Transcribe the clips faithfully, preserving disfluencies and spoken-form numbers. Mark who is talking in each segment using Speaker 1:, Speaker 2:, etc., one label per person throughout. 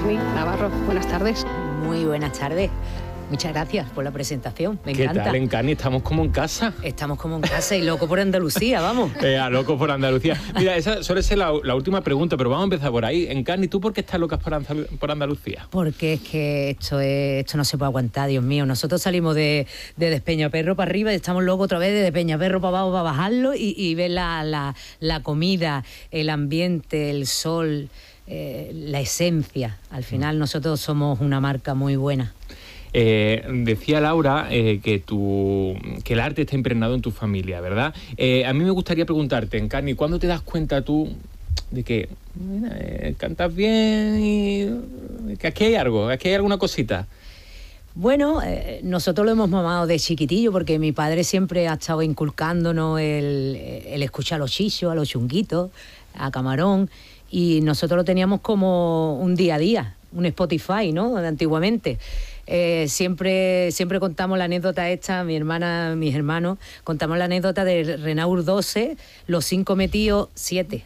Speaker 1: Encarni Navarro. Buenas tardes.
Speaker 2: Muy buenas tardes. Muchas gracias por la presentación, me encanta.
Speaker 3: ¿Qué tal, Encarni? Estamos como en casa.
Speaker 2: Estamos como en casa y loco por Andalucía, vamos.
Speaker 3: Eh, a loco por Andalucía. Mira, esa suele ser la, la última pregunta, pero vamos a empezar por ahí. Encarni, ¿tú por qué estás loca por, Andal- por Andalucía?
Speaker 2: Porque es que esto es, esto no se puede aguantar, Dios mío. Nosotros salimos de, de Despeñaperro para arriba y estamos locos otra vez de Despeñaperro para abajo para bajarlo y, y ver la, la, la comida, el ambiente, el sol, eh, la esencia. Al final nosotros somos una marca muy buena.
Speaker 3: Eh, decía Laura eh, que, tu, que el arte está impregnado en tu familia, ¿verdad? Eh, a mí me gustaría preguntarte, Encarni, ¿cuándo te das cuenta tú de que mira, eh, cantas bien y que aquí hay algo, aquí hay alguna cosita?
Speaker 2: Bueno, eh, nosotros lo hemos mamado de chiquitillo porque mi padre siempre ha estado inculcándonos el, el escuchar a los chichos, a los chunguitos, a Camarón, y nosotros lo teníamos como un día a día, un Spotify, ¿no?, de antiguamente. Eh, siempre, siempre contamos la anécdota esta, mi hermana, mis hermanos, contamos la anécdota de Renaud doce, los cinco metidos, siete.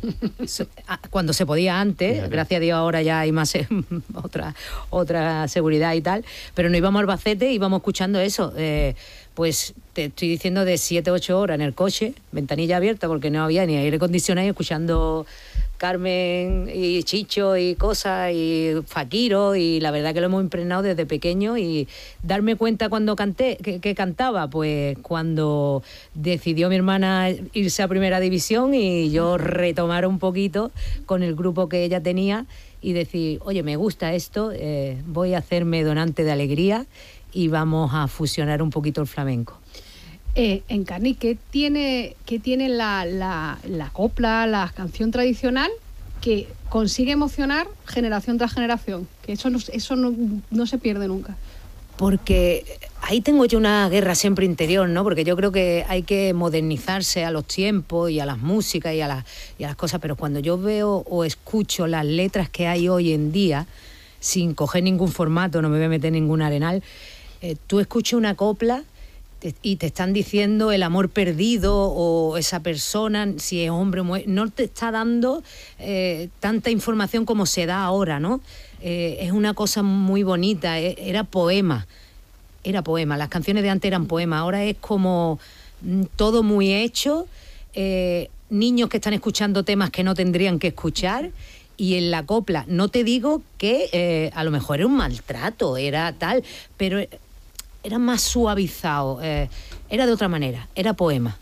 Speaker 2: Cuando se podía antes, Fíjate. Gracias a Dios ahora ya hay más otra, otra seguridad y tal, pero no íbamos a Albacete, íbamos escuchando eso, eh, pues te estoy diciendo de siete, ocho horas en el coche, ventanilla abierta porque no había ni aire acondicionado, escuchando Carmen y Chicho y cosas y Fakiro, y la verdad que lo hemos impregnado desde pequeño. Y darme cuenta cuando canté, que, que cantaba, pues cuando decidió mi hermana irse a Primera División y yo retomar un poquito con el grupo que ella tenía y decir, oye, me gusta esto, eh, voy a hacerme donante de alegría y vamos a fusionar un poquito el flamenco.
Speaker 1: Eh, Encarni, ¿qué tiene, qué tiene la, la, la copla, la canción tradicional que consigue emocionar generación tras generación? Que eso no, eso no, no se pierde nunca.
Speaker 2: Porque ahí tengo yo una guerra siempre interior, ¿no? Porque yo creo que hay que modernizarse a los tiempos y a las músicas y a las, y a las cosas, pero cuando yo veo o escucho las letras que hay hoy en día, sin coger ningún formato, no me voy a meter ningún arenal, eh, tú escuchas una copla y te están diciendo el amor perdido o esa persona, si es hombre o mujer, no te está dando eh, tanta información como se da ahora, ¿no? Eh, es una cosa muy bonita, eh, era poema, era poema, las canciones de antes eran poemas, ahora es como mm, todo muy hecho, eh, niños que están escuchando temas que no tendrían que escuchar. Y en la copla, no te digo que eh, a lo mejor era un maltrato, era tal, pero era más suavizado, eh, era de otra manera, era poema.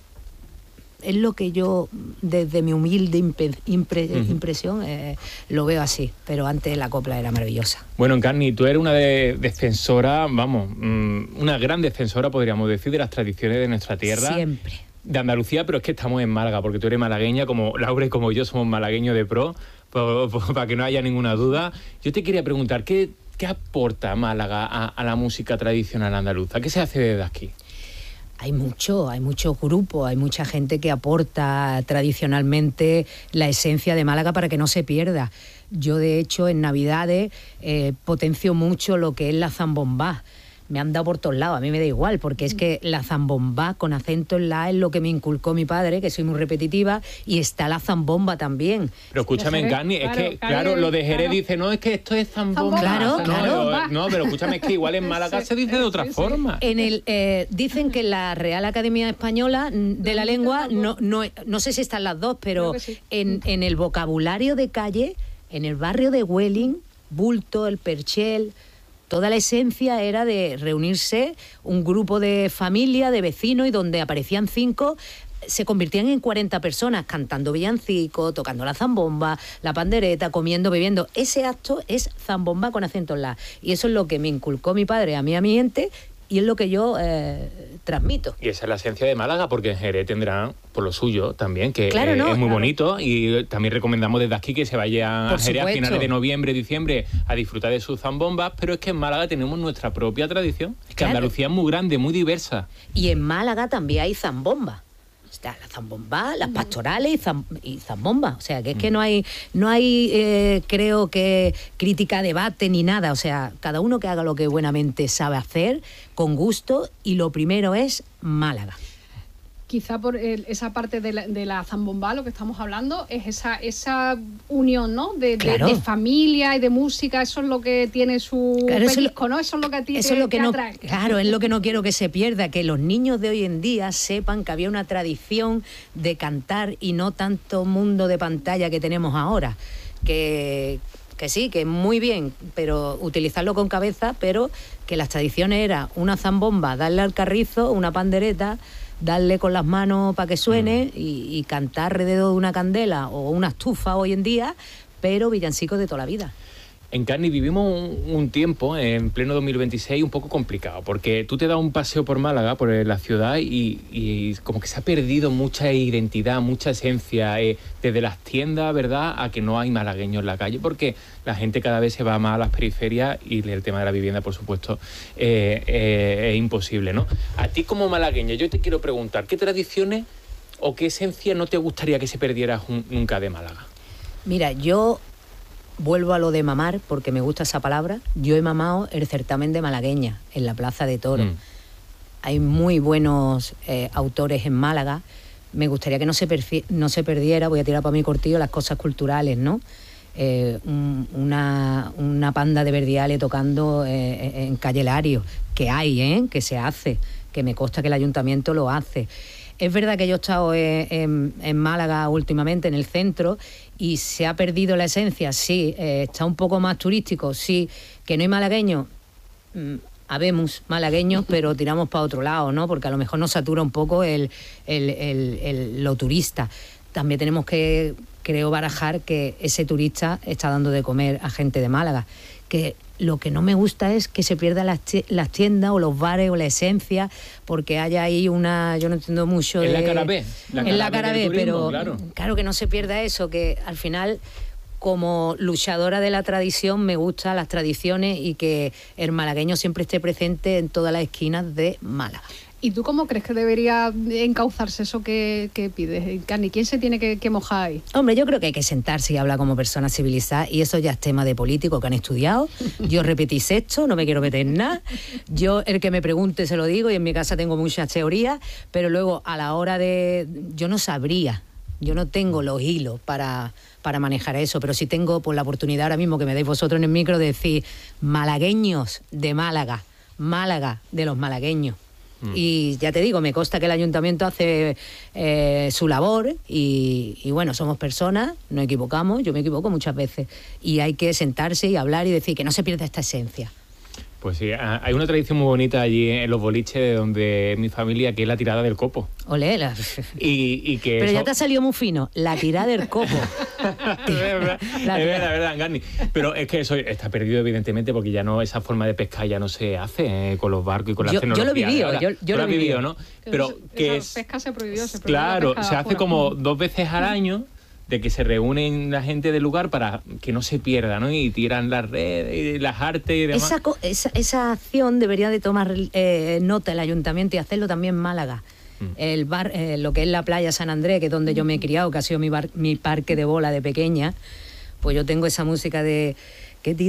Speaker 2: Es lo que yo, desde mi humilde impe- impre- uh-huh. impresión, eh, lo veo así, pero antes la copla era maravillosa.
Speaker 3: Bueno, Encarni, tú eres una de, defensora, vamos, mmm, una gran defensora, podríamos decir, de las tradiciones de nuestra tierra.
Speaker 2: Siempre.
Speaker 3: De Andalucía, pero es que estamos en Málaga, porque tú eres malagueña, como Laura y como yo somos malagueños de pro, por, por, para que no haya ninguna duda. Yo te quería preguntar, ¿qué, qué aporta Málaga a, a la música tradicional andaluza? ¿Qué se hace desde aquí?
Speaker 2: Hay mucho, hay muchos grupos, hay mucha gente que aporta tradicionalmente la esencia de Málaga para que no se pierda. Yo, de hecho, en Navidades eh, potencio mucho lo que es la zambombá. Me han dado por todos lados, a mí me da igual, porque es que la zambombá con acento en la A es lo que me inculcó mi padre, que soy muy repetitiva, y está la zambomba también.
Speaker 3: Pero escúchame, Encarni, es que, claro, lo de Jerez dice, no, es que esto es zambomba.
Speaker 2: Claro,
Speaker 3: no,
Speaker 2: claro.
Speaker 3: No, pero escúchame, es que igual en Málaga se dice de otra forma.
Speaker 2: En el, eh, dicen que la Real Academia Española de la Lengua, no, no, no sé si están las dos, pero en, en el vocabulario de calle, en el barrio de Huelin, Bulto, el Perchel, toda la esencia era de reunirse un grupo de familia, de vecinos, y donde aparecían cinco, se convertían en cuarenta personas cantando villancicos, tocando la zambomba, la pandereta, comiendo, bebiendo. Ese acto es zambomba con acento en la. Y eso es lo que me inculcó mi padre a mí, a mi gente, y es lo que yo eh, transmito.
Speaker 3: Y esa es la esencia de Málaga, porque en Jerez tendrán por lo suyo también, que
Speaker 2: claro,
Speaker 3: eh,
Speaker 2: no,
Speaker 3: es muy
Speaker 2: claro.
Speaker 3: bonito, y también recomendamos desde aquí que se vayan
Speaker 2: por
Speaker 3: a Jerez
Speaker 2: supuesto.
Speaker 3: a finales de noviembre, diciembre, a disfrutar de sus zambombas, pero es que en Málaga tenemos nuestra propia tradición. Es que
Speaker 2: claro.
Speaker 3: Andalucía es muy grande, muy diversa.
Speaker 2: Y en Málaga también hay zambomba. Está la zambomba, las pastorales y, zam, y zambomba. O sea, que es que no hay, no hay eh, creo que crítica, debate ni nada. O sea, cada uno que haga lo que buenamente sabe hacer, con gusto, y lo primero es Málaga.
Speaker 1: quizá por el, esa parte de la, de la zambomba, lo que estamos hablando, es esa, esa unión, ¿no? De,
Speaker 2: claro.
Speaker 1: de, de familia y de música, eso es lo que tiene su
Speaker 2: claro,
Speaker 1: pellizco, ¿no? Eso es lo que a ti
Speaker 2: eso
Speaker 1: te,
Speaker 2: es lo que
Speaker 1: te
Speaker 2: no,
Speaker 1: atrae.
Speaker 2: Claro, es lo que no quiero que se pierda, que los niños de hoy en día sepan que había una tradición de cantar y no tanto mundo de pantalla que tenemos ahora. Que... que sí, que muy bien, pero utilizarlo con cabeza, pero que las tradiciones era una zambomba, darle al carrizo, una pandereta, darle con las manos para que suene y, y cantar alrededor de una candela o una estufa hoy en día, pero villancicos de toda la vida.
Speaker 3: En Carni vivimos un, un tiempo, en pleno dos mil veintiséis, un poco complicado, porque tú te das un paseo por Málaga, por la ciudad, y, y como que se ha perdido mucha identidad, mucha esencia, eh, desde las tiendas, ¿verdad?, a que no hay malagueños en la calle, porque la gente cada vez se va más a las periferias y el tema de la vivienda, por supuesto, eh, eh, es imposible, ¿no? A ti como malagueña, yo te quiero preguntar, ¿qué tradiciones o qué esencia no te gustaría que se perdiera nunca de Málaga?
Speaker 2: Mira, yo... vuelvo a lo de mamar, porque me gusta esa palabra. Yo he mamado el certamen de malagueña en la Plaza de Toros. Mm. Hay muy buenos eh, autores en Málaga. Me gustaría que no se, no se perdiera, voy a tirar para mi cortillo, las cosas culturales, ¿no? Eh, un, una, una panda de verdiales tocando eh, en Calle Lario, que hay, ¿eh? Que se hace, que me consta que el ayuntamiento lo hace. Es verdad que yo he estado en, en, en Málaga últimamente, en el centro, y se ha perdido la esencia, sí, eh, está un poco más turístico, sí, que no hay malagueños, mm, habemos malagueños, pero tiramos para otro lado, ¿no? Porque a lo mejor nos satura un poco el, el, el, el, lo turista. También tenemos que, creo, barajar que ese turista está dando de comer a gente de Málaga, que lo que no me gusta es que se pierdan las, las tiendas o los bares o la esencia, porque haya ahí una... Yo no entiendo mucho
Speaker 3: en
Speaker 2: de...
Speaker 3: la cara B. La
Speaker 2: en la cara B, pero
Speaker 3: claro.
Speaker 2: claro que no se pierda eso, que al final, como luchadora de la tradición, me gustan las tradiciones y que el malagueño siempre esté presente en todas las esquinas de Málaga.
Speaker 1: ¿Y tú cómo crees que debería encauzarse eso que, que pides, Carni? ¿Quién se tiene que, que mojar ahí?
Speaker 2: Hombre, yo creo que hay que sentarse y hablar como persona civilizada, y eso ya es tema de políticos que han estudiado. Yo repetí sexto, no me quiero meter en nada. Yo, el que me pregunte se lo digo, y en mi casa tengo muchas teorías, pero luego a la hora de... Yo no sabría, yo no tengo los hilos para... para manejar eso, pero sí tengo por la oportunidad ahora mismo que me deis vosotros en el micro de decir malagueños de Málaga, Málaga de los malagueños. Mm. Y ya te digo, me consta que el ayuntamiento hace eh, su labor y, y bueno, somos personas, nos equivocamos, yo me equivoco muchas veces, y hay que sentarse y hablar y decir que no se pierda esta esencia.
Speaker 3: Pues sí, hay una tradición muy bonita allí en los boliches de donde mi familia, que es la tirada del copo.
Speaker 2: Olé, la...
Speaker 3: y, y que
Speaker 2: Pero
Speaker 3: eso...
Speaker 2: ya te ha salido muy fino, la tirada del copo.
Speaker 3: es verdad, la es verdad, verdad, Garni. Pero es que eso está perdido evidentemente porque ya no, esa forma de pescar ya no se hace eh, con los barcos y con la
Speaker 2: yo,
Speaker 3: tecnología.
Speaker 2: Yo lo he vivido, yo, yo lo he vivido,
Speaker 3: ¿no?
Speaker 1: Que
Speaker 3: Pero
Speaker 1: eso,
Speaker 3: que
Speaker 1: esa
Speaker 3: es...
Speaker 1: pesca se prohibió, se prohibió
Speaker 3: Claro,
Speaker 1: la
Speaker 3: se hace como dos veces al año, de que se reúnen la gente del lugar para que no se pierda, ¿no? Y tiran las redes y las artes y demás.
Speaker 2: Esa, esa, esa acción debería de tomar eh, nota el ayuntamiento y hacerlo también en Málaga. Mm. El bar, eh, lo que es la playa San Andrés, que es donde yo me he criado, que ha sido mi, bar, mi parque de bola de pequeña, pues yo tengo esa música de... que